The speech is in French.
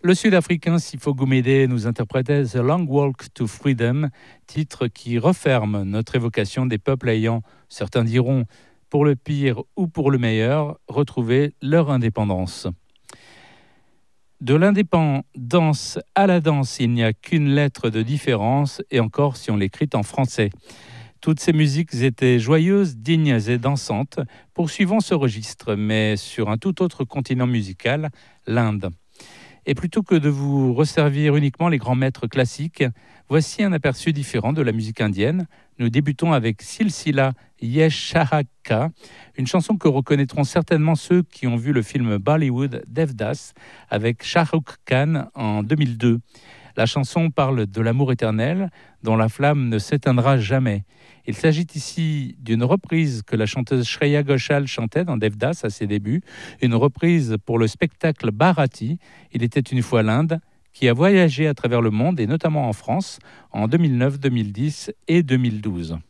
Le Sud-Africain Sipho Gumede nous interprétait The Long Walk to Freedom, titre qui referme notre évocation des peuples ayant, certains diront, pour le pire ou pour le meilleur, retrouvé leur indépendance. De l'indépendance à la danse, il n'y a qu'une lettre de différence, et encore si on l'écrit en français. Toutes ces musiques étaient joyeuses, dignes et dansantes, poursuivant ce registre, mais sur un tout autre continent musical, l'Inde. Et plutôt que de vous resservir uniquement les grands maîtres classiques, voici un aperçu différent de la musique indienne. Nous débutons avec Silsila Yeshahaka, une chanson que reconnaîtront certainement ceux qui ont vu le film Bollywood Devdas avec Shah Rukh Khan en 2002. La chanson parle de l'amour éternel dont la flamme ne s'éteindra jamais. Il s'agit ici d'une reprise que la chanteuse Shreya Ghoshal chantait dans Devdas à ses débuts, une reprise pour le spectacle Bharati, Il était une fois l'Inde, qui a voyagé à travers le monde et notamment en France en 2009, 2010 et 2012.